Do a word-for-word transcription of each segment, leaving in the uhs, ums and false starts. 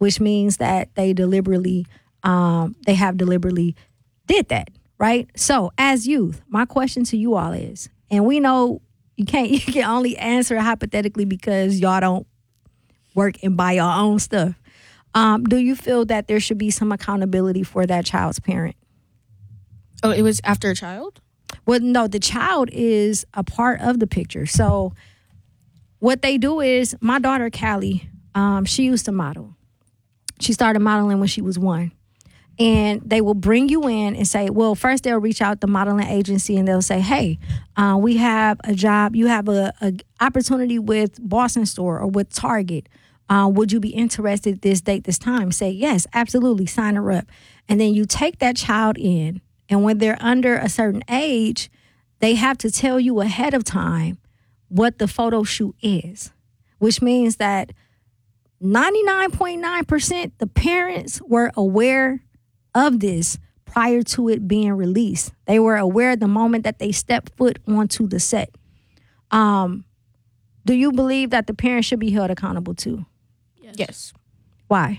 which means that they deliberately, um, they have deliberately did that, right? So as youth, my question to you all is, and we know you can't, you can only answer hypothetically because y'all don't work and buy your own stuff. Um, do you feel that there should be some accountability for that child's parent? Oh, it was after a child? Well, no, the child is a part of the picture. So what they do is, my daughter, Callie, um, she used to model. She started modeling when she was one. And they will bring you in and say, well, first they'll reach out to the modeling agency and they'll say, hey, uh, we have a job. You have a, a opportunity with Boston Store or with Target. Uh, would you be interested this date, this time? Say, yes, absolutely. Sign her up. And then you take that child in. And when they're under a certain age, they have to tell you ahead of time what the photo shoot is, which means that ninety-nine point nine percent the parents were aware of this prior to it being released. They were aware the moment that they stepped foot onto the set. Um, do you believe that the parents should be held accountable too? Yes. Yes. Why?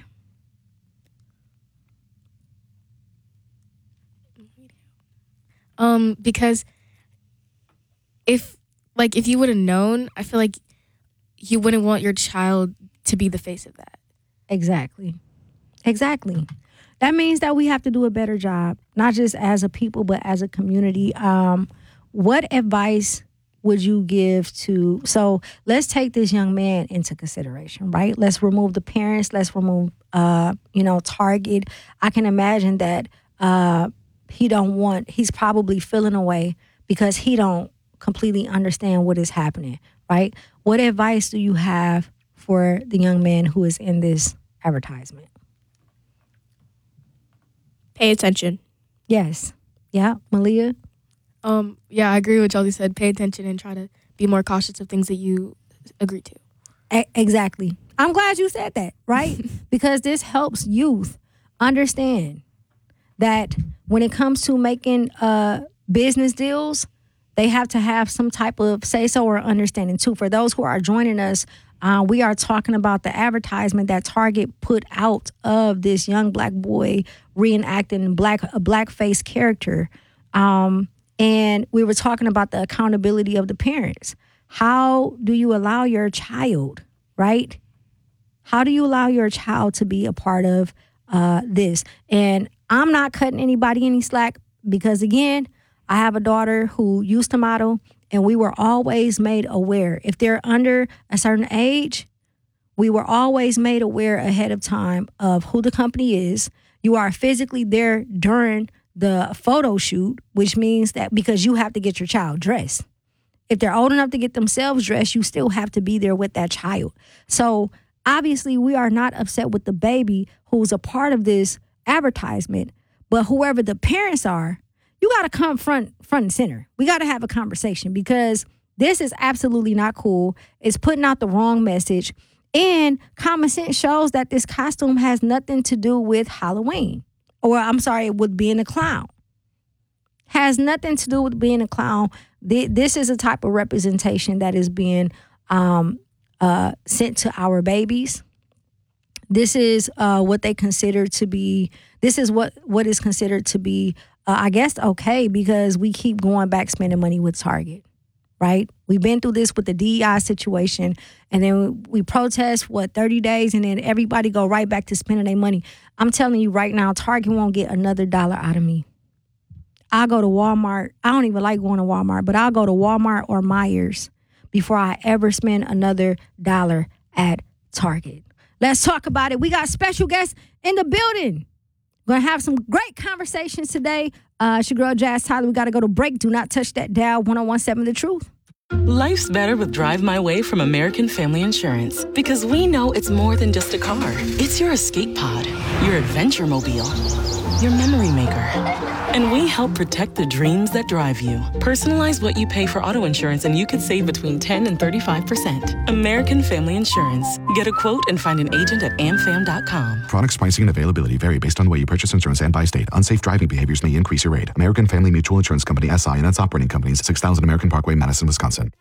Um, because if, like, if you would have known, I feel like you wouldn't want your child to be the face of that. Exactly. Exactly. That means that we have to do a better job, not just as a people, but as a community. Um, what advice would you give to, so let's take this young man into consideration, right? Let's remove the parents. Let's remove, uh, you know, Target. I can imagine that uh, he don't want, he's probably feeling away because he don't completely understand what is happening, right? What advice do you have for the young man who is in this advertisement? Pay attention. Yes. Yeah. Malia? Um, yeah, I agree with what Josie said. Pay attention and try to be more cautious of things that you agree to. A- exactly. I'm glad you said that, right? Because this helps youth understand that when it comes to making uh, business deals, they have to have some type of say-so or understanding too. For those who are joining us, uh, we are talking about the advertisement that Target put out of this young black boy reenacting black a blackface character. Um, and we were talking about the accountability of the parents. How do you allow your child, right? How do you allow your child to be a part of uh, this? And I'm not cutting anybody any slack because, again, I have a daughter who used to model, and we were always made aware. If they're under a certain age, we were always made aware ahead of time of who the company is. You are physically there during the photo shoot, which means that because you have to get your child dressed. If they're old enough to get themselves dressed, you still have to be there with that child. So obviously, we are not upset with the baby who's a part of this advertisement, but whoever the parents are, you got to come front, front and center. We got to have a conversation because this is absolutely not cool. It's putting out the wrong message. And common sense shows that this costume has nothing to do with Halloween. Or, I'm sorry, with being a clown. Has nothing to do with being a clown. This is a type of representation that is being um, uh, sent to our babies. This is uh, what they consider to be, this is what, what is considered to be, uh, I guess, okay, because we keep going back spending money with Target, right? We've been through this with the D E I situation, and then we protest, what, thirty days, and then everybody go right back to spending their money. I'm telling you right now, Target won't get another dollar out of me. I'll go to Walmart. I don't even like going to Walmart, but I'll go to Walmart or Myers before I ever spend another dollar at Target. Let's talk about it. We got special guests in the building. We're going to have some great conversations today. Uh, it's your girl, Jazz Tyler. We got to go to break. Do not touch that dial. one oh one seven The Truth. Life's better with Drive My Way from American Family Insurance because we know it's more than just a car. It's your escape pod, your adventure mobile, your memory maker. And we help protect the dreams that drive you. Personalize what you pay for auto insurance and you could save between ten and thirty-five percent. American Family Insurance. Get a quote and find an agent at am fam dot com. Products, pricing, and availability vary based on the way you purchase insurance and by state. Unsafe driving behaviors may increase your rate. American Family Mutual Insurance Company, S I and its operating companies, six thousand American Parkway, Madison, Wisconsin.